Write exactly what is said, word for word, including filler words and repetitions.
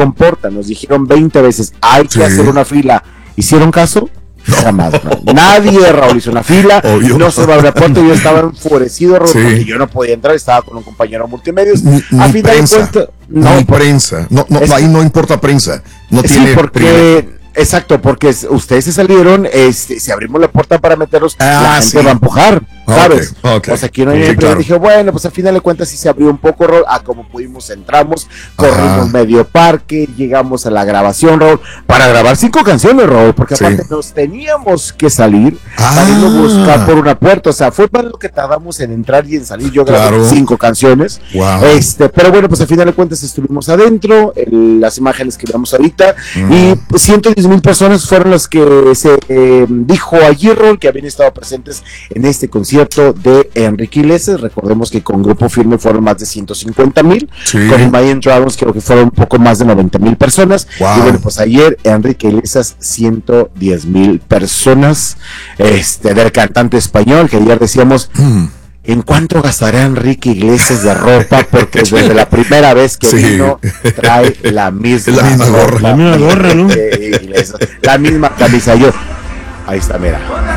comporta. Nos dijeron veinte veces, hay que Sí. hacer una fila. ¿Hicieron caso? No. Jamás, no. Nadie, Raúl, hizo una fila, Obvio. no se va a abrir la puerta. Yo estaba enfurecido, Raúl, Sí. porque yo no podía entrar, estaba con un compañero multimedios. Ni, A ni final de prensa, cuentas, no, ni por- prensa, no, no, es- ahí no importa prensa, no sí, tiene porque, privilegio. exacto, porque es- ustedes se salieron, este, si abrimos la puerta para meterlos, Ah, la gente sí. va a empujar, ¿sabes? Ok, ok. O sea, aquí no hay Sí, ningún claro. problema. Dije, bueno, pues al final de cuentas sí se abrió un poco, Raúl, a como pudimos entramos, corrimos Ajá. medio parque, llegamos a la grabación, Raúl, para grabar cinco canciones, Raúl, porque Sí. aparte nos teníamos que salir Ah. para irlo a buscar por una puerta, o sea, fue para lo que tardamos en entrar y en salir. Yo grabé Claro. cinco canciones, Wow. este, pero bueno, pues al final de cuentas estuvimos adentro, el- las imágenes que vemos ahorita, Mm. y pues, ciento diez mil personas fueron las que se eh, dijo ayer, Rol, que habían estado presentes en este concierto de Enrique Iglesias. Recordemos que con Grupo Firme fueron más de ciento cincuenta mil, Sí. con Imagine Dragons creo que fueron un poco más de noventa mil personas, Wow. y bueno, pues ayer Enrique Iglesias, ciento diez mil personas, este, del cantante español, que ayer decíamos, Mm. ¿en cuánto gastará Enrique Iglesias de ropa? Porque desde la primera vez que Sí. vino trae la misma, Es la misma gorra. La misma gorra, ¿no? de Iglesias, la misma camisa. Yo, ahí está, mira.